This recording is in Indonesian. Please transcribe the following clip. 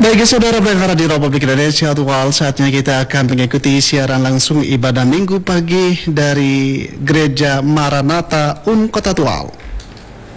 Baik saudara pendengar di Republik Indonesia Tual, saatnya kita akan mengikuti siaran langsung ibadah minggu pagi dari Gereja Maranatha Kota Tual.